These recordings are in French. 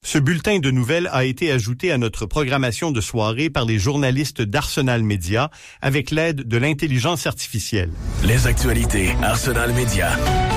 Ce bulletin de nouvelles a été ajouté à notre programmation de soirée par les journalistes d'Arsenal Média avec l'aide de l'intelligence artificielle. Les actualités Arsenal Média.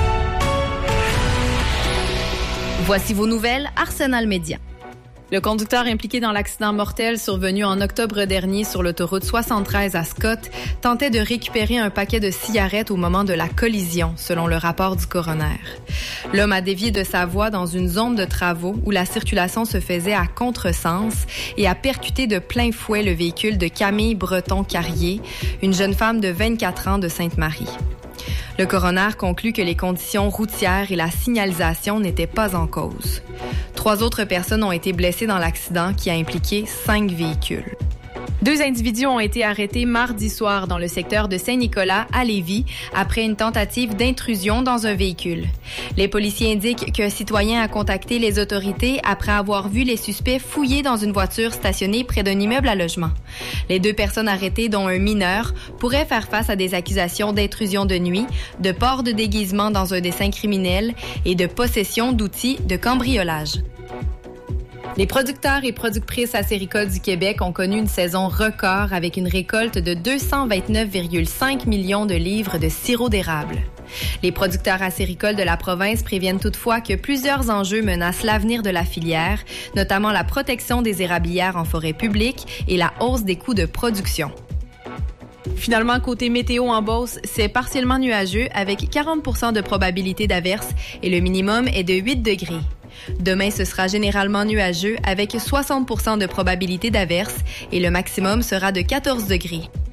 Voici vos nouvelles Arsenal Média. Le conducteur impliqué dans l'accident mortel survenu en octobre dernier sur l'autoroute 73 à Scott tentait de récupérer un paquet de cigarettes au moment de la collision, selon le rapport du coroner. L'homme a dévié de sa voie dans une zone de travaux où la circulation se faisait à contresens et a percuté de plein fouet le véhicule de Camille Breton-Carrier, une jeune femme de 24 ans de Sainte-Marie. Le coroner conclut que les conditions routières et la signalisation n'étaient pas en cause. 3 autres personnes ont été blessées dans l'accident qui a impliqué 5 véhicules. 2 individus ont été arrêtés mardi soir dans le secteur de Saint-Nicolas à Lévis après une tentative d'intrusion dans un véhicule. Les policiers indiquent qu'un citoyen a contacté les autorités après avoir vu les suspects fouiller dans une voiture stationnée près d'un immeuble à logement. Les 2 personnes arrêtées, dont un mineur, pourraient faire face à des accusations d'intrusion de nuit, de port de déguisement dans un dessein criminel et de possession d'outils de cambriolage. Les producteurs et productrices acéricoles du Québec ont connu une saison record avec une récolte de 229,5 millions de livres de sirop d'érable. Les producteurs acéricoles de la province préviennent toutefois que plusieurs enjeux menacent l'avenir de la filière, notamment la protection des érablières en forêt publique et la hausse des coûts de production. Finalement, côté météo en Beauce, c'est partiellement nuageux avec 40 % de probabilité d'averse et le minimum est de 8 degrés. Demain, ce sera généralement nuageux avec 60 % de probabilité d'averse et le maximum sera de 14 degrés.